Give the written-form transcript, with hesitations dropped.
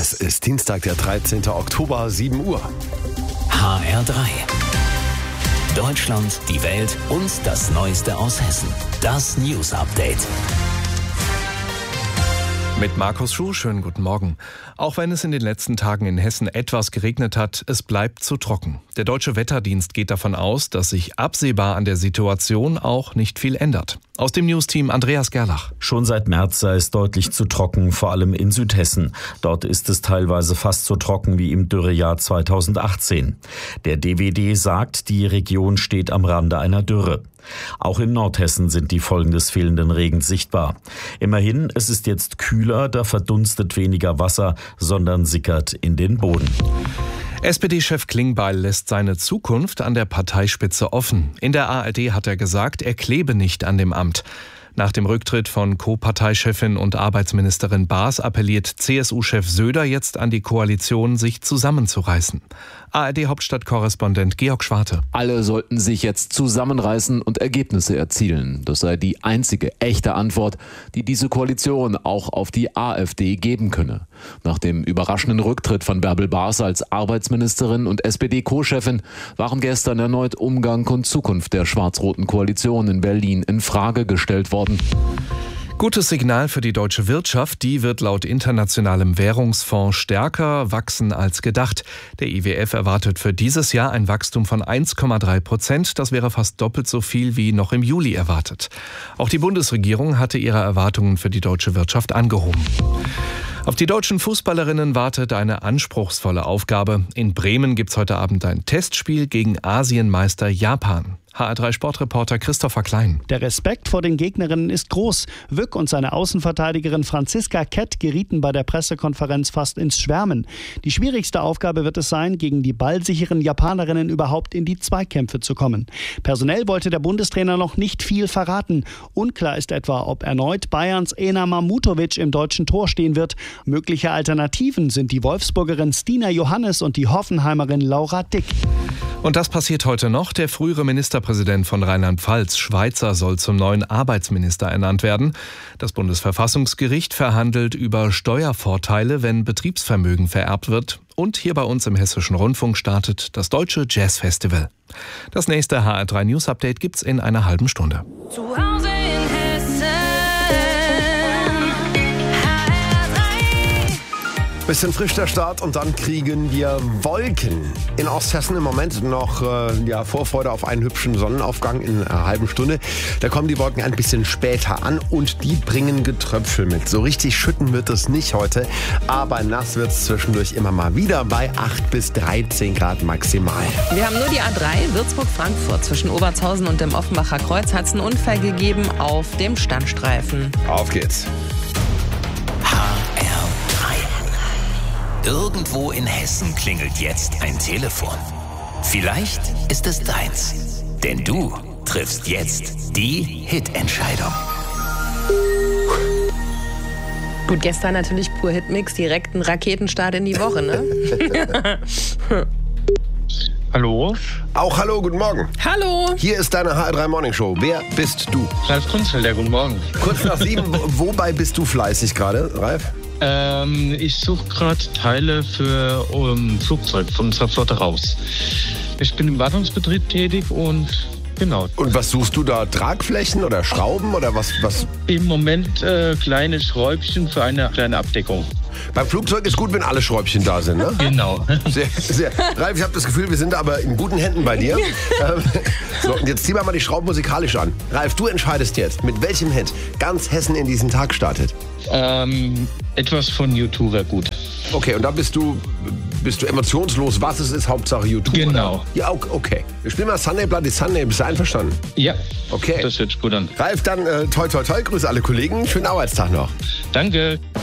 Es ist Dienstag, der 13. Oktober, 7 Uhr. HR3. Deutschland, die Welt und das Neueste aus Hessen. Das News Update. Mit Markus Schuh, schönen guten Morgen. Auch wenn es in den letzten Tagen in Hessen etwas geregnet hat, es bleibt zu trocken. Der Deutsche Wetterdienst geht davon aus, dass sich absehbar an der Situation auch nicht viel ändert. Aus dem Newsteam Andreas Gerlach. Schon seit März sei es deutlich zu trocken, vor allem in Südhessen. Dort ist es teilweise fast so trocken wie im Dürrejahr 2018. Der DWD sagt, die Region steht am Rande einer Dürre. Auch in Nordhessen sind die Folgen des fehlenden Regens sichtbar. Immerhin, es ist jetzt kühler, da verdunstet weniger Wasser, sondern sickert in den Boden. SPD-Chef Klingbeil lässt seine Zukunft an der Parteispitze offen. In der ARD hat er gesagt, er klebe nicht an dem Amt. Nach dem Rücktritt von Co-Parteichefin und Arbeitsministerin Baas appelliert CSU-Chef Söder jetzt an die Koalition, sich zusammenzureißen. ARD-Hauptstadtkorrespondent Georg Schwarte. Alle sollten sich jetzt zusammenreißen und Ergebnisse erzielen. Das sei die einzige echte Antwort, die diese Koalition auch auf die AfD geben könne. Nach dem überraschenden Rücktritt von Bärbel Baas als Arbeitsministerin und SPD-Co-Chefin waren gestern erneut Umgang und Zukunft der schwarz-roten Koalition in Berlin in Frage gestellt worden. Gutes Signal für die deutsche Wirtschaft. Die wird laut Internationalem Währungsfonds stärker wachsen als gedacht. Der IWF erwartet für dieses Jahr ein Wachstum von 1,3%. Das wäre fast doppelt so viel wie noch im Juli erwartet. Auch die Bundesregierung hatte ihre Erwartungen für die deutsche Wirtschaft angehoben. Auf die deutschen Fußballerinnen wartet eine anspruchsvolle Aufgabe. In Bremen gibt's heute Abend ein Testspiel gegen Asienmeister Japan. HR3-Sportreporter Christopher Klein. Der Respekt vor den Gegnerinnen ist groß. Wück und seine Außenverteidigerin Franziska Kett gerieten bei der Pressekonferenz fast ins Schwärmen. Die schwierigste Aufgabe wird es sein, gegen die ballsicheren Japanerinnen überhaupt in die Zweikämpfe zu kommen. Personell wollte der Bundestrainer noch nicht viel verraten. Unklar ist etwa, ob erneut Bayerns Ena Mamutovic im deutschen Tor stehen wird. Mögliche Alternativen sind die Wolfsburgerin Stina Johannes und die Hoffenheimerin Laura Dick. Und das passiert heute noch. Der frühere Ministerpräsident von Rheinland-Pfalz, Schweizer, soll zum neuen Arbeitsminister ernannt werden. Das Bundesverfassungsgericht verhandelt über Steuervorteile, wenn Betriebsvermögen vererbt wird. Und hier bei uns im Hessischen Rundfunk startet das Deutsche Jazzfestival. Das nächste HR3 News Update gibt's in einer halben Stunde. Zu Hause in Hessen. Bisschen frisch der Start und dann kriegen wir Wolken. In Osthessen im Moment noch Vorfreude auf einen hübschen Sonnenaufgang in einer halben Stunde. Da kommen die Wolken ein bisschen später an und die bringen Getröpfel mit. So richtig schütten wird es nicht heute, aber nass wird es zwischendurch immer mal wieder bei 8 bis 13 Grad maximal. Wir haben nur die A3 Würzburg-Frankfurt. Zwischen Obertshausen und dem Offenbacher Kreuz hat es einen Unfall gegeben auf dem Standstreifen. Auf geht's. Irgendwo in Hessen klingelt jetzt ein Telefon. Vielleicht ist es deins. Denn du triffst jetzt die Hit-Entscheidung. Gut, gestern natürlich pur Hitmix, direkt ein Raketenstart in die Woche, ne? Hallo? Auch hallo, guten Morgen. Hallo! Hier ist deine HR3 Morning Show. Wer bist du? Ralf Kunzelder, guten Morgen. Kurz nach 7, wobei bist du fleißig gerade, Ralf? Ich suche gerade Teile für Flugzeug von unserer Flotte raus. Ich bin im Wartungsbetrieb tätig und genau. Und was suchst du da? Tragflächen oder Schrauben oder was? Im Moment kleine Schräubchen für eine kleine Abdeckung. Beim Flugzeug ist gut, wenn alle Schräubchen da sind, ne? Genau. Sehr. Ralf, ich habe das Gefühl, wir sind aber in guten Händen bei dir. So, und jetzt ziehen wir mal die Schrauben musikalisch an. Ralf, du entscheidest jetzt, mit welchem Hit ganz Hessen in diesen Tag startet. Etwas von U2 wäre gut. Okay, und da bist du emotionslos, was es ist, Hauptsache U2. Genau. Oder? Ja, okay. Wir spielen mal Sunday Bloody Sunday. Bist du einverstanden? Ja. Okay. Das hört sich gut an. Ralf, dann toi, toi, toi. Grüße alle Kollegen. Schönen Arbeitstag noch. Danke.